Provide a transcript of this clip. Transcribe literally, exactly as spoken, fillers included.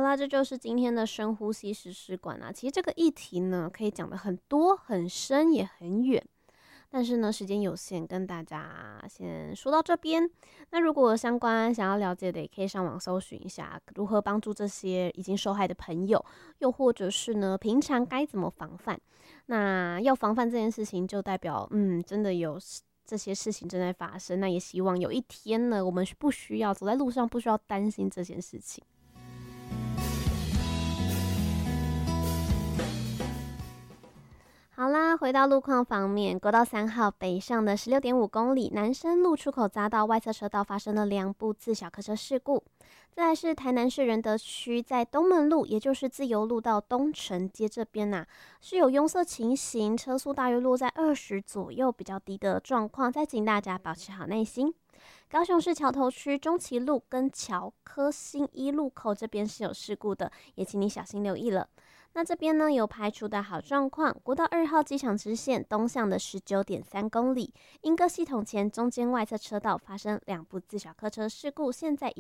啦，这就是今天的深呼吸时事馆啊。其实这个议题呢，可以讲的很多、很深，也很远。但是呢，时间有限，跟大家先说到这边。那如果有相关想要了解的，也可以上网搜寻一下如何帮助这些已经受害的朋友，又或者是呢，平常该怎么防范。那要防范这件事情，就代表嗯，真的有这些事情正在发生。那也希望有一天呢，我们不需要走在路上，不需要担心这件事情。好啦，回到路况方面，国道三号北上的十六点五公里，南深路出口匝道外侧车道发生了两部自小客车事故。再来是台南市仁德区，在东门路，也就是自由路到东城街这边呐、啊，是有拥塞情形，车速大约落在二十左右，比较低的状况，再请大家保持好耐心。高雄市桥头区中崎路跟桥科新一路口这边是有事故的，也请你小心留意了。那这边呢有排除的好状况，国道二号机场支线东向的十九点三公里，莺歌系统前中间外侧车道发生两部自小客车事故，现在已